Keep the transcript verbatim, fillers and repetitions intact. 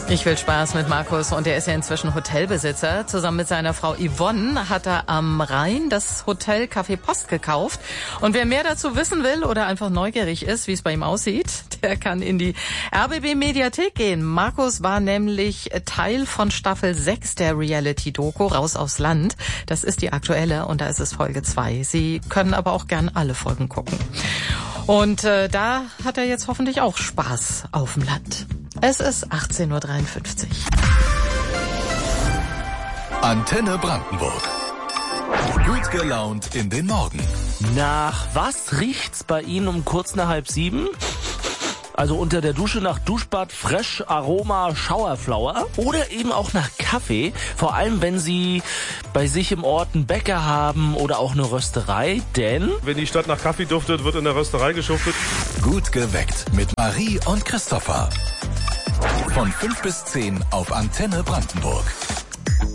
Ich will Spaß mit Markus und er ist ja inzwischen Hotelbesitzer. Zusammen mit seiner Frau Yvonne hat er am Rhein das Hotel Café Post gekauft. Und wer mehr dazu wissen will oder einfach neugierig ist, wie es bei ihm aussieht, der kann in die R B B Mediathek gehen. Markus war nämlich Teil von Staffel sechs der Reality-Doku Raus aufs Land. Das ist die aktuelle und da ist es Folge zwei. Sie können aber auch gern alle Folgen gucken. Und äh, da hat er jetzt hoffentlich auch Spaß auf dem Land. Es ist achtzehn Uhr dreiundfünfzig. Antenne Brandenburg. Gut gelaunt in den Morgen. Nach was riecht's bei Ihnen um kurz nach halb sieben? Also unter der Dusche nach Duschbad, Fresh, Aroma, Showerflower oder eben auch nach Kaffee. Vor allem, wenn Sie bei sich im Ort einen Bäcker haben oder auch eine Rösterei, denn... Wenn die Stadt nach Kaffee duftet, wird in der Rösterei geschuftet. Gut geweckt mit Marie und Christopher. Von fünf bis zehn auf Antenne Brandenburg.